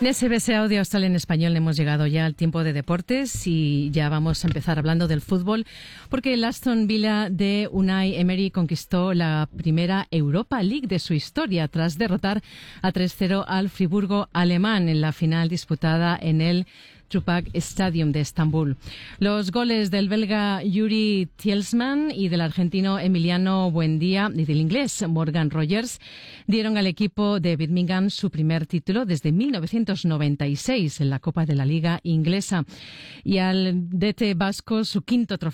En SBS Audio Australia en Español hemos llegado ya al tiempo de deportes y ya vamos a empezar hablando del fútbol porque el Aston Villa de Unai Emery conquistó la primera Europa League de su historia tras derrotar a 3-0 al Friburgo alemán en la final disputada en el Tupac Stadium de Estambul. Los goles del belga Yuri Tielemans y del argentino Emiliano Buendía y del inglés Morgan Rogers dieron al equipo de Birmingham su primer título desde 1996 en la Copa de la Liga inglesa y al DT vasco su quinto trofeo